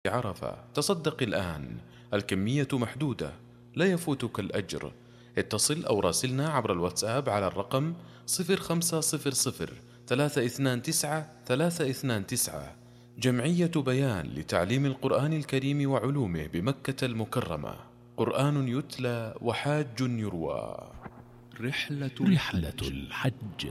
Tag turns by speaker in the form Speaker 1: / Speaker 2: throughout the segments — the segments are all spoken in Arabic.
Speaker 1: عرفة. تصدق الآن، الكمية محدودة، لا يفوتك الأجر. اتصل أو راسلنا عبر الواتساب على الرقم 0500 329 329. جمعية بيان لتعليم القرآن الكريم وعلومه بمكة المكرمة. قرآن يتلى وحاج يروى. رحلة الحج.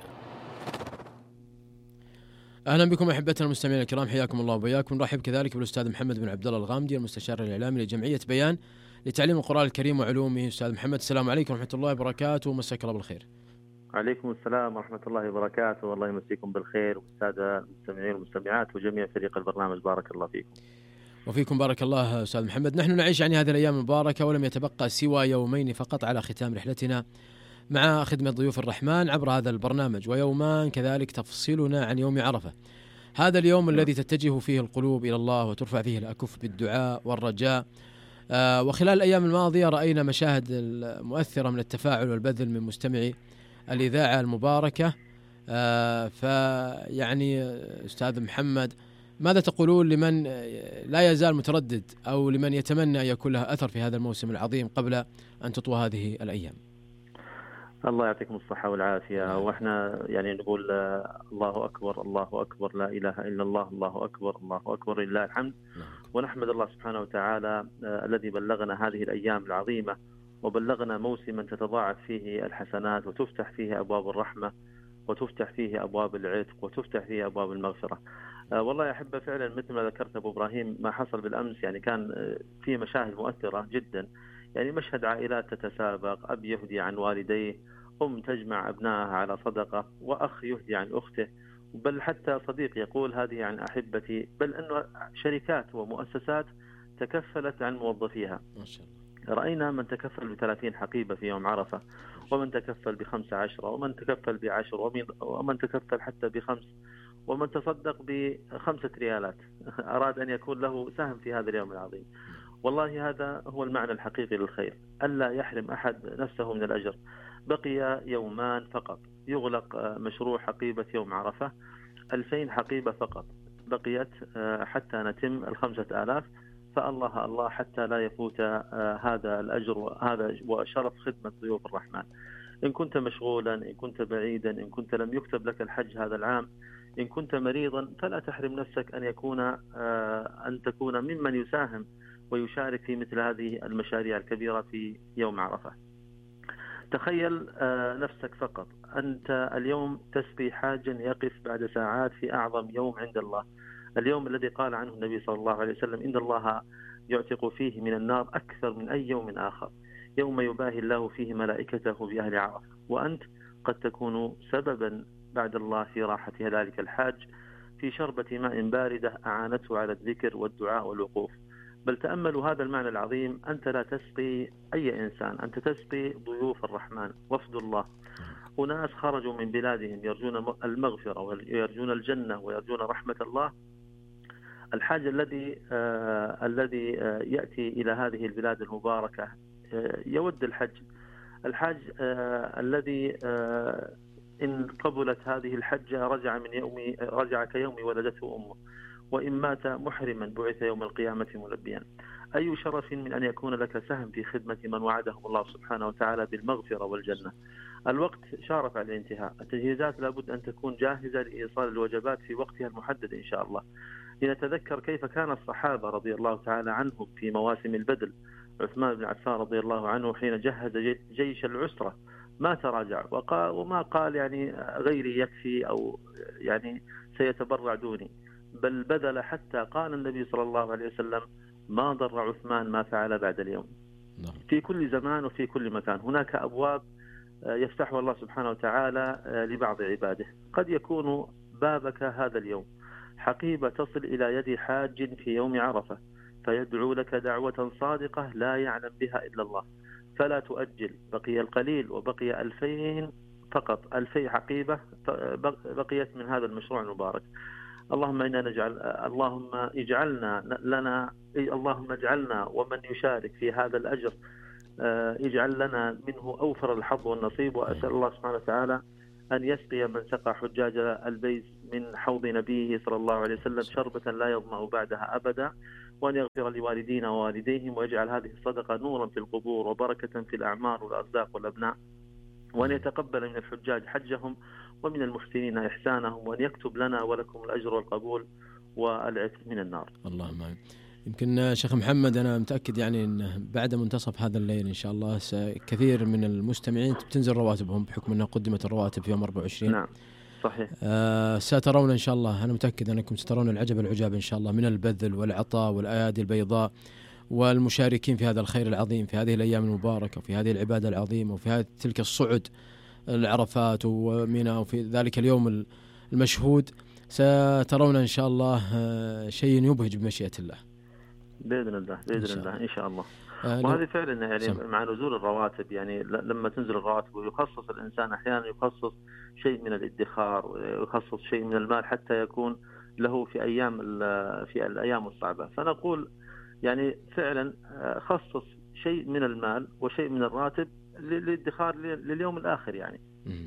Speaker 2: اهلا بكم احبتنا المستمعين الكرام، حياكم الله وبياكم. نرحب كذلك بالاستاذ محمد بن عبد الله الغامدي، المستشار الاعلامي لجمعيه بيان لتعليم القران الكريم وعلومه. استاذ محمد، السلام عليكم ورحمه الله وبركاته، ومساك الله بالخير.
Speaker 3: عليكم السلام ورحمة الله وبركاته، والله يمسيكم بالخير، والسادة المستمعين والمستمعات وجميع فريق البرنامج، بارك الله فيكم.
Speaker 2: وفيكم بارك الله. استاذ محمد، نحن نعيش هذه الايام المباركه، ولم يتبقى سوى يومين فقط على ختام رحلتنا مع خدمه ضيوف الرحمن عبر هذا البرنامج، ويومان كذلك تفصلنا عن يوم عرفه. هذا اليوم الذي تتجه فيه القلوب إلى الله وترفع فيه الأكف بالدعاء والرجاء. وخلال الأيام الماضية رأينا مشاهد مؤثرة من التفاعل والبذل من مستمعي الإذاعة المباركة. فيعني أستاذ محمد، ماذا تقولون لمن لا يزال متردد أو لمن يتمنى أن يكون له أثر في هذا الموسم العظيم قبل أن تطوى هذه الأيام؟
Speaker 3: الله يعطيكم الصحة والعافية. واحنا يعني نقول الله أكبر الله أكبر، لا إله إلا الله، الله أكبر الله أكبر، لله الحمد. ونحمد الله سبحانه وتعالى الذي بلغنا هذه الأيام العظيمة، وبلغنا موسما تتضاعف فيه الحسنات، وتفتح فيه أبواب الرحمة، وتفتح فيه أبواب العتق، وتفتح فيه أبواب المغفرة. والله يا أحبة، فعلا مثل ما ذكرت أبو إبراهيم، ما حصل بالأمس يعني كان فيه مشاهد مؤثرة جدا. يعني مشهد عائلات تتسابق، أب يهدي عن والديه، أم تجمع أبنائها على صدقة، وأخ يهدي عن أخته، بل حتى صديق يقول هذه عن أحبتي، بل أنه شركات ومؤسسات تكفلت عن موظفيها.
Speaker 2: ما شاء الله.
Speaker 3: رأينا من تكفل ب30 حقيبة في يوم عرفة، ومن تكفل ب15، ومن تكفل ب10، ومن تكفل حتى ب5، ومن تصدق ب5 ريالات أراد أن يكون له سهم في هذا اليوم العظيم. والله هذا هو المعنى الحقيقي للخير، ألا يحرم أحد نفسه من الأجر. بقي يومان فقط يغلق مشروع حقيبة يوم عرفة، 2000 حقيبة فقط بقيت حتى نتم 5000. فالله الله حتى لا يفوت هذا الأجر وهذا وشرف خدمة ضيوف الرحمن. إن كنت مشغولا، إن كنت بعيدا، إن كنت لم يكتب لك الحج هذا العام، إن كنت مريضا، فلا تحرم نفسك أن تكون ممن يساهم ويشارك في مثل هذه المشاريع الكبيرة في يوم عرفة. تخيل نفسك فقط أنت اليوم تسقي حاجا يقف بعد ساعات في أعظم يوم عند الله، اليوم الذي قال عنه النبي صلى الله عليه وسلم: إن الله يعتق فيه من النار أكثر من أي يوم آخر، يوم يباهي الله فيه ملائكته بأهل عرفة. وأنت قد تكون سببا بعد الله في راحة ذلك الحاج، في شربة ماء باردة أعانته على الذكر والدعاء والوقوف. بل تأملوا هذا المعنى العظيم، أنت لا تسقي أي إنسان، أنت تسقي ضيوف الرحمن وفد الله، أناس خرجوا من بلادهم يرجون المغفرة ويرجون الجنة ويرجون رحمة الله. الحاج الذي يأتي إلى هذه البلاد المباركة يود الحاج الذي إن قبلت هذه الحجة رجع كيوم ولدته أمه، وإن مات محرما بعث يوم القيامة ملبيا. أي شرف من أن يكون لك سهم في خدمة من وعدهم الله سبحانه وتعالى بالمغفرة والجنة. الوقت شارف على الانتهاء، التجهيزات لابد أن تكون جاهزة لإيصال الوجبات في وقتها المحدد إن شاء الله. لنتذكر كيف كان الصحابة رضي الله تعالى عنهم في مواسم البذل. عثمان بن عفان رضي الله عنه حين جهز جيش العسرة ما تراجع وما قال يعني غيري يكفي أو يعني سيتبرع دوني، بل بذل حتى قال النبي صلى الله عليه وسلم: ما ضر عثمان ما فعل بعد اليوم. في كل زمان وفي كل مكان هناك أبواب يفتحها الله سبحانه وتعالى لبعض عباده. قد يكون بابك هذا اليوم حقيبة تصل إلى يد حاج في يوم عرفة، فيدعو لك دعوة صادقة لا يعلم بها إلا الله. فلا تؤجل، بقي القليل وبقي 2000 فقط، 2000 حقيبة بقيت من هذا المشروع المبارك. اللهم إنا اللهم اجعلنا ومن يشارك في هذا الأجر اجعل لنا منه أوفر الحظ والنصيب. وأسأل الله سبحانه وتعالى أن يسقي من سقى حجاج البيت من حوض نبيه صلى الله عليه وسلم شربة لا يظمأ بعدها أبدا، وأن يغفر لوالدينا ووالديهم، ويجعل هذه الصدقة نورا في القبور وبركة في الأعمار والأرزاق والأبناء، وأن يتقبل من الحجاج حجهم ومن المحسنين إحسانهم، وأن يكتب لنا ولكم الأجر والقبول والعتق من النار.
Speaker 2: اللهم آمين. يمكن شيخ محمد أنا متأكد يعني أن بعد منتصف هذا الليل إن شاء الله كثير من المستمعين تنزل رواتبهم بحكم أنها قدمت الرواتب في يوم 24.
Speaker 3: نعم صحيح.
Speaker 2: سترون إن شاء الله، أنا متأكد أنكم سترون العجب العجاب إن شاء الله من البذل والعطاء والأيادي البيضاء والمشاركين في هذا الخير العظيم في هذه الأيام المباركة وفي هذه العبادة العظيمة وفي هذه تلك الصعد العرفات ومنى وفي ذلك اليوم المشهود. سترون إن شاء الله شيء يبهج بمشيئة الله
Speaker 3: بإذن الله بإذن الله إن شاء الله. وهذه فعلا يعني مع نزول الرواتب، يعني لما تنزل الرواتب ويخصص الإنسان أحيانا يخصص شيء من الادخار ويخصص شيء من المال حتى يكون له في الأيام الصعبة. فنقول يعني فعلا خصص شيء من المال وشيء من الراتب للادخار لليوم الآخر. يعني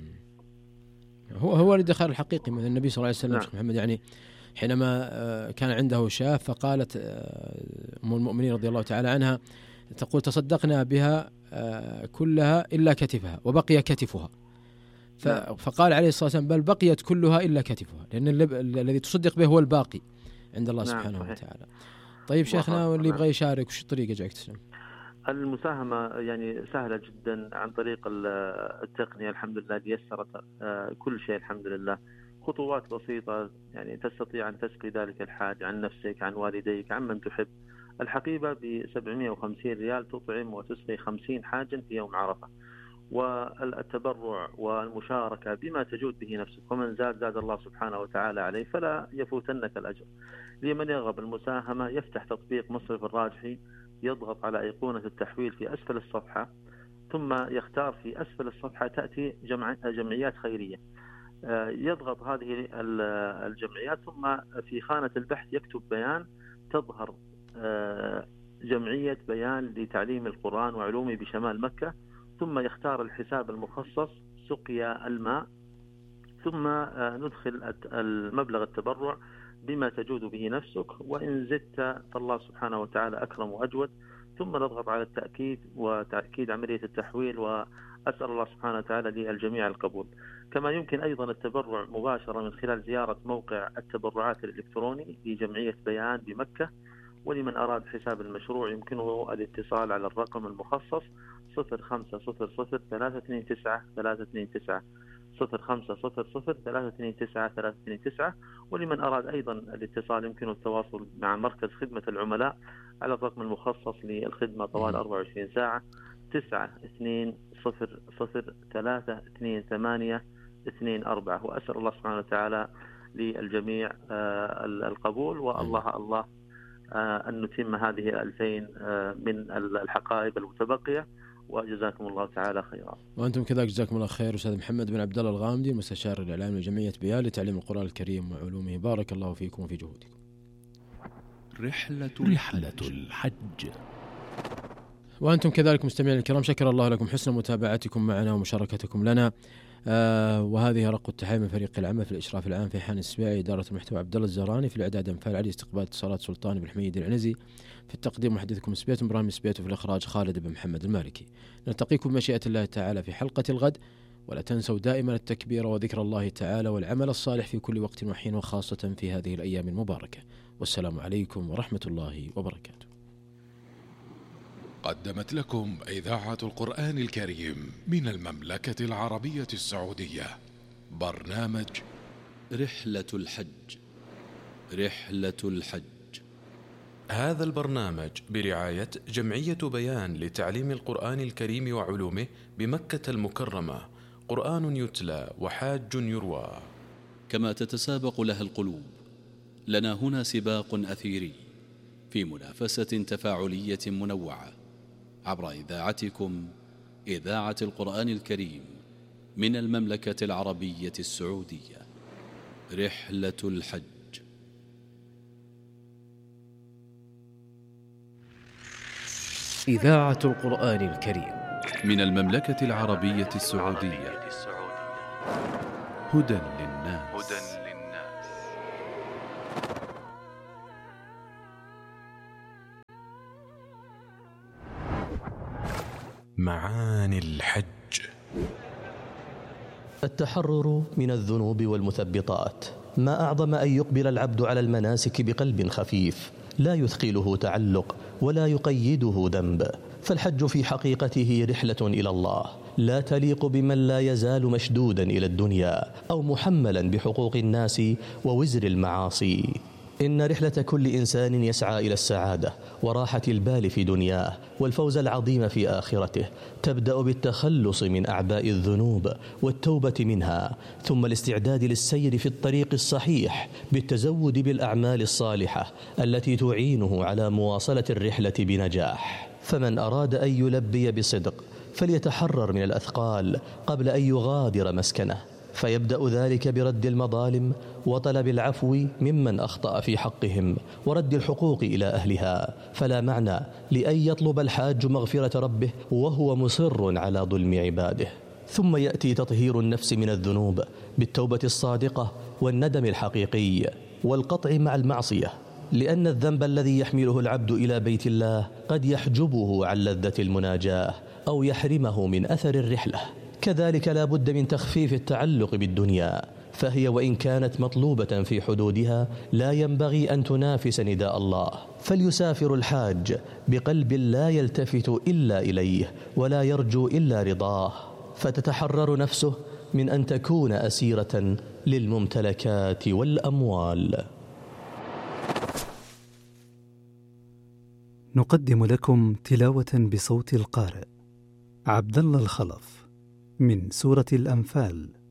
Speaker 2: هو الادخار الحقيقي من النبي صلى الله عليه وسلم.
Speaker 3: نعم.
Speaker 2: شيخ محمد يعني حينما كان عنده شاة فقالت أم المؤمنين رضي الله تعالى عنها تقول تصدقنا بها كلها إلا كتفها وبقي كتفها. فقال عليه الصلاة والسلام بل بقيت كلها إلا كتفها، لأن الذي تصدق به هو الباقي عند الله سبحانه وتعالى. طيب شيخنا، واللي يبغى يشارك وش الطريقة جاك تسلم؟
Speaker 3: المساهمة يعني سهلة جدا عن طريق التقنية الحمد لله اللي يسرت كل شيء الحمد لله. خطوات بسيطة يعني تستطيع أن تسقي ذلك الحاج عن نفسك عن والديك عن من تحب. الحقيبة ب750 ريال تطعم وتسقي 50 حاجا في يوم عرفة. والتبرع والمشاركة بما تجود به نفسك، ومن زاد الله سبحانه وتعالى عليه فلا يفوتنك الأجر. لمن يرغب المساهمة يفتح تطبيق مصرف الراجحي، يضغط على أيقونة التحويل في أسفل الصفحة، ثم يختار في أسفل الصفحة تأتي جمعيات خيرية، يضغط هذه الجمعيات ثم في خانة البحث يكتب بيان، تظهر جمعية بيان لتعليم القرآن وعلومه بشمال مكة، ثم يختار الحساب المخصص سقيا الماء، ثم ندخل المبلغ التبرع بما تجود به نفسك، وإن زدت فالله سبحانه وتعالى أكرم وأجود، ثم نضغط على التأكيد وتأكيد عملية التحويل، وأسأل الله سبحانه وتعالى للجميع القبول. كما يمكن أيضا التبرع مباشرة من خلال زيارة موقع التبرعات الإلكتروني لجمعية بيان بمكة. ولمن أراد حساب المشروع يمكنه الاتصال على الرقم المخصص 0500-329-329 0500-329-329. ولمن أراد أيضا الاتصال يمكنه التواصل مع مركز خدمة العملاء على الرقم المخصص للخدمة طوال 24 ساعة 9200-328-24. وأسأل الله سبحانه وتعالى للجميع القبول، والله أن نتم هذه 2000 من الحقائب المتبقية، وجزاكم الله تعالى خيرا.
Speaker 2: وأنتم كذلك جزاكم الله خير. أستاذ محمد بن عبد الله الغامدي المستشار الإعلامي لجمعية بيان لتعليم القرآن الكريم وعلومه، بارك الله فيكم وفي جهودكم.
Speaker 4: رحلة الحج.
Speaker 2: وأنتم كذلك مستمعين الكرام، شكر الله لكم حسن متابعتكم معنا ومشاركتكم لنا. وهذه رق التحية من فريق العمل في الإشراف العام في حان السباعي، إدارة المحتوى عبد الله الزهراني، في الإعداد أنفال علي، استقبال اتصالات سلطان بن حميد العنزي، في التقديم محدثكم سبيت إبراهيم سبيت، وفي الإخراج خالد بن محمد المالكي. نلتقيكم بمشيئة الله تعالى في حلقة الغد، ولا تنسوا دائما التكبير وذكر الله تعالى والعمل الصالح في كل وقت وحين، وخاصة في هذه الأيام المباركة. والسلام عليكم ورحمة الله وبركاته.
Speaker 4: قدمت لكم إذاعة القرآن الكريم من المملكة العربية السعودية برنامج
Speaker 5: رحلة الحج. رحلة الحج.
Speaker 1: هذا البرنامج برعاية جمعية بيان لتعليم القرآن الكريم وعلومه بمكة المكرمة، قرآن يتلى وحاج يروى.
Speaker 5: كما تتسابق لها القلوب، لنا هنا سباق أثيري في منافسة تفاعلية منوعة عبر إذاعتكم إذاعة القرآن الكريم من المملكة العربية السعودية. رحلة الحج.
Speaker 2: إذاعة القرآن الكريم
Speaker 5: من المملكة العربية السعودية. هدى للناس.
Speaker 4: معاني الحج.
Speaker 6: التحرر من الذنوب والمثبطات. ما أعظم أن يقبل العبد على المناسك بقلب خفيف لا يثقله تعلق ولا يقيده ذنب. فالحج في حقيقته رحلة إلى الله لا تليق بمن لا يزال مشدودا إلى الدنيا أو محملا بحقوق الناس ووزر المعاصي. إن رحلة كل إنسان يسعى إلى السعادة وراحة البال في دنياه والفوز العظيم في آخرته تبدأ بالتخلص من أعباء الذنوب والتوبة منها، ثم الاستعداد للسير في الطريق الصحيح بالتزود بالأعمال الصالحة التي تعينه على مواصلة الرحلة بنجاح. فمن أراد أن يلبي بصدق فليتحرر من الأثقال قبل أن يغادر مسكنه، فيبدأ ذلك برد المظالم وطلب العفو ممن أخطأ في حقهم ورد الحقوق إلى أهلها. فلا معنى لأن يطلب الحاج مغفرة ربه وهو مصر على ظلم عباده. ثم يأتي تطهير النفس من الذنوب بالتوبة الصادقة والندم الحقيقي والقطع مع المعصية، لأن الذنب الذي يحمله العبد إلى بيت الله قد يحجبه عن لذة المناجاة أو يحرمه من أثر الرحلة. كذلك لا بد من تخفيف التعلق بالدنيا، فهي وإن كانت مطلوبة في حدودها لا ينبغي أن تنافس نداء الله. فليسافر الحاج بقلب لا يلتفت إلا إليه ولا يرجو إلا رضاه، فتتحرر نفسه من أن تكون أسيرة للممتلكات والأموال.
Speaker 7: نقدم لكم تلاوة بصوت القارئ عبد الله الخلف من سورة الأنفال